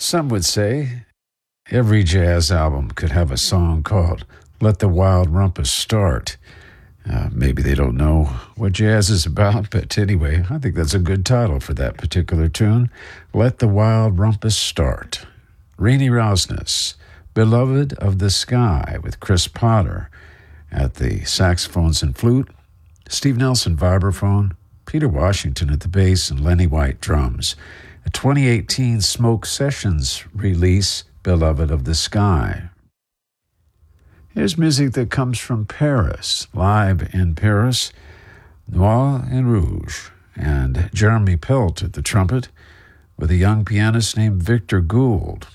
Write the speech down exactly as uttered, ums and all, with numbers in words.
Some would say every jazz album could have a song called Let the Wild Rumpus Start. Uh, maybe they don't know what jazz is about, but anyway, I think that's a good title for that particular tune. Let the Wild Rumpus Start. Renee Rosnes, Beloved of the Sky, with Chris Potter at the saxophones and flute, Steve Nelson vibraphone, Peter Washington at the bass, and Lenny White drums. A twenty eighteen Smoke Sessions release, Beloved of the Sky. Here's music that comes from Paris, live in Paris, Noir and Rouge, and Jeremy Pelt at the trumpet, with a young pianist named Victor Gould.